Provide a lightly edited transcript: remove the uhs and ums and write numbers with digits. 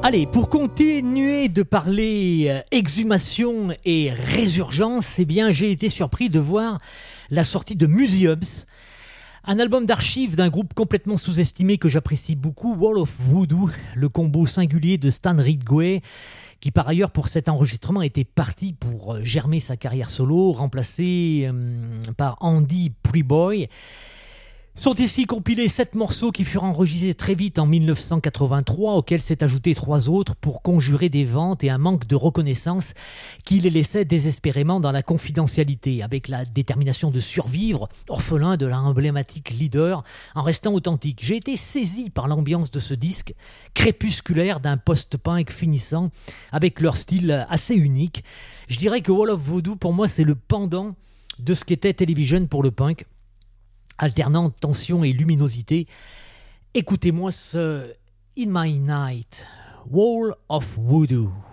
Allez, pour continuer de parler exhumation et résurgence, eh bien, j'ai été surpris de voir la sortie de Museums, un album d'archives d'un groupe complètement sous-estimé que j'apprécie beaucoup, Wall of Voodoo, le combo singulier de Stan Ridgway, qui par ailleurs pour cet enregistrement était parti pour germer sa carrière solo, remplacé par Andy Prieboy. Sont ici compilés 7 morceaux qui furent enregistrés très vite en 1983, auxquels s'est ajouté 3 autres pour conjurer des ventes et un manque de reconnaissance qui les laissait désespérément dans la confidentialité, avec la détermination de survivre, orphelin de l'emblématique leader, en restant authentique. J'ai été saisi par l'ambiance de ce disque, crépusculaire d'un post-punk finissant, avec leur style assez unique. Je dirais que Wall of Voodoo, pour moi, c'est le pendant de ce qu'était Television pour le punk, alternant tension et luminosité. Écoutez-moi ce In My Night, Wall of Voodoo.